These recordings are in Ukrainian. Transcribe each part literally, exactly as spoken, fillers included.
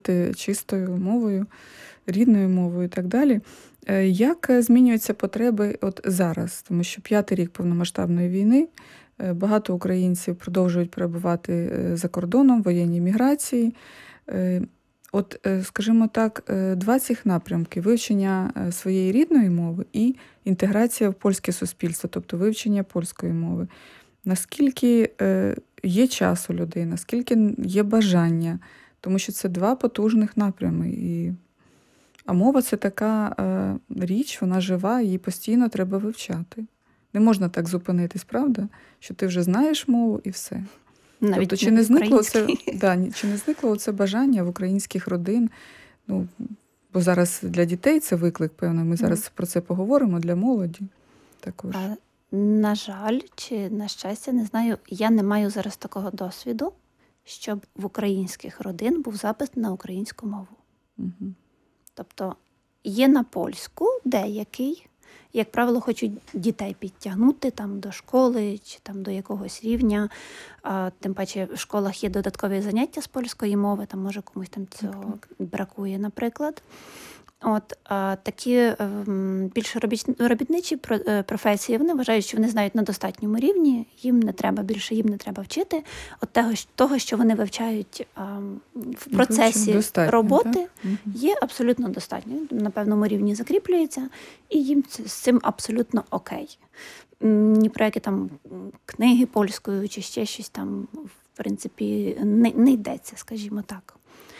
чистою мовою, рідною мовою і так далі. Е, Як е, змінюються потреби от зараз? Тому що п'ятий рік повномасштабної війни, е, багато українців продовжують перебувати е, за кордоном, воєнній міграції. Е, От, е, скажімо так, е, два цих напрямки: вивчення е, своєї рідної мови і інтеграція в польське суспільство, тобто вивчення польської мови. Наскільки е, є час у людей, наскільки є бажання, тому що це два потужних напрями. І... А мова це така е, річ, вона жива, її постійно треба вивчати. Не можна так зупинитись, правда? Що ти вже знаєш мову і все. Навіть Тобто, чи не не зникло це, український. да, ні- чи не зникло це бажання в українських родин? Ну, бо зараз для дітей це виклик, певно, ми зараз про це поговоримо, для молоді також. А, на жаль, чи на щастя, не знаю, я не маю зараз такого досвіду, щоб в українських родин був запис на українську мову. Угу. Тобто є на польську деякий, як правило, хочуть дітей підтягнути там до школи чи там до якогось рівня. А, тим паче в школах є додаткові заняття з польської мови, там може комусь там цього бракує, наприклад. От а, такі ем, більш робіч- робітничі про- е, професії, вони вважають, що вони знають на достатньому рівні, їм не треба більше, їм не треба вчити. От того, що- того що вони вивчають ем, в процесі Достатньо, роботи, так? Мгм. є абсолютно достатньо. На певному рівні закріплюється, і їм це- з цим абсолютно окей. М, Ні про які там м, книги польською чи ще щось там, в принципі, не, не йдеться, скажімо так,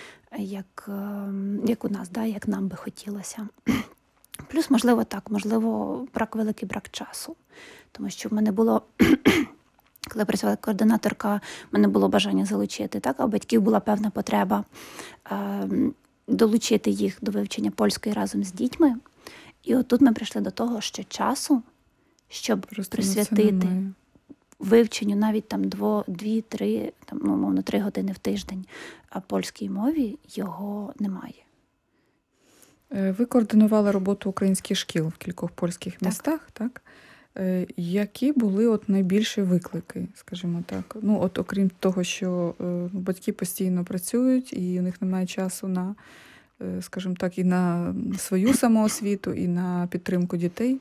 як, ем, як у нас, да, як нам би хотілося. Плюс, можливо, так, можливо, брак, великий брак часу. Тому що в мене було, коли працювала як координаторка, в мене було бажання залучити, так, а у батьків була певна потреба ем, долучити їх до вивчення польської разом з дітьми. І отут ми прийшли до того, що часу, щоб Просто на це присвятити немає. вивченню навіть там дво, дві, три, там, ну, умовно, три години в тиждень, а польській мові його немає. Е, Ви координували роботу українських шкіл в кількох польських Так. містах, так? Е, Які були от найбільші виклики, скажімо так? Ну, от окрім того, що е, батьки постійно працюють, і у них немає часу на, е, скажімо так, і на свою самоосвіту, і на підтримку дітей.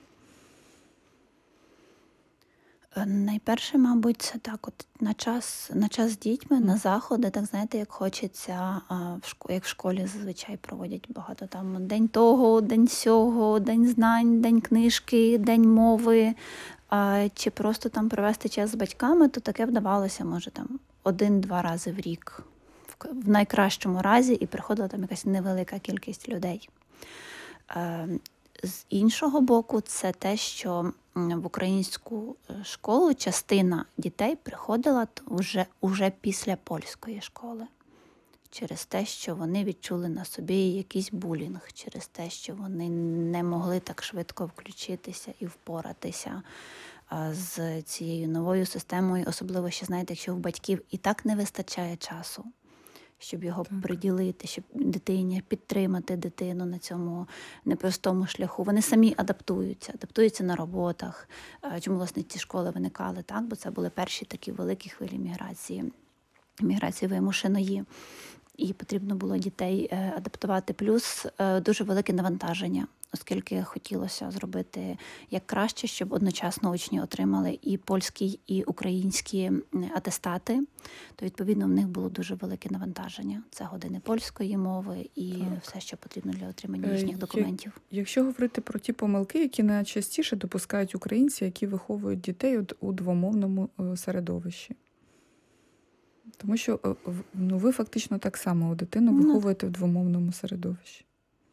Е, Найперше, мабуть, це так, от на час, на час з дітьми, на заходи, так знаєте, як хочеться, а, в шко- як в школі зазвичай проводять багато там день того, день сього, день знань, день книжки, день мови, а, чи просто там провести час з батьками, то таке вдавалося, може, там один-два рази в рік, в, к- в найкращому разі, і приходила там якась невелика кількість людей. Е, З іншого боку, це те, що м, в українську е, школу частина дітей приходила т- вже, уже після польської школи. Через те, що вони відчули на собі якийсь булінг, через те, що вони не могли так швидко включитися і впоратися а, з цією новою системою. Особливо ще, знаєте, якщо в батьків і так не вистачає часу, щоб його Так. приділити, щоб дитині підтримати дитину на цьому непростому шляху. Вони самі адаптуються, адаптуються на роботах. Е, Чому, власне, ці школи виникали, так? Бо це були перші такі великі хвилі міграції, міграції вимушеної. І потрібно було дітей е, адаптувати. Плюс е, дуже велике навантаження, оскільки хотілося зробити як краще, щоб одночасно учні отримали і польські, і українські м, атестати. То, відповідно, в них було дуже велике навантаження. Це години польської мови і Так. все, що потрібно для отримання Е, їхніх є- документів. Якщо говорити про ті помилки, які найчастіше допускають українці, які виховують дітей от у двомовному е, середовищі. Тому що е, в- ну, ви фактично так само дитину Ну, виховуєте в двомовному середовищі.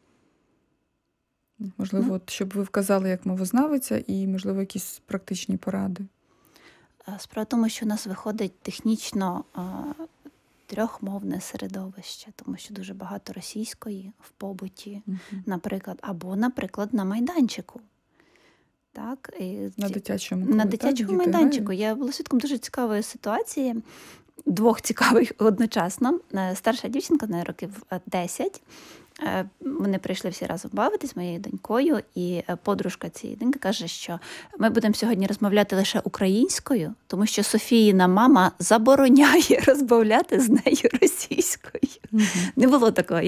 Можливо, Ну, от, щоб ви вказали як мовознавиця і, можливо, якісь практичні поради. е, Справа в тому, що у нас виходить технічно е, трьохмовне середовище, тому що дуже багато російської в побуті, Мгм. наприклад, або, наприклад, на майданчику. Так, і На ці- дитячому на коли, так, дитячому діти майданчику. грають? Я була свідком дуже цікавої ситуації, двох цікавих одночасно. Е, Старша дівчинка, на років е, десять, Е, Вони прийшли всі разом бавитись з моєю донькою, і е, подружка цієї доньки каже, що ми будемо сьогодні розмовляти лише українською, тому що Софіїна мама забороняє розмовляти з нею російською. Мгм. Не було такого.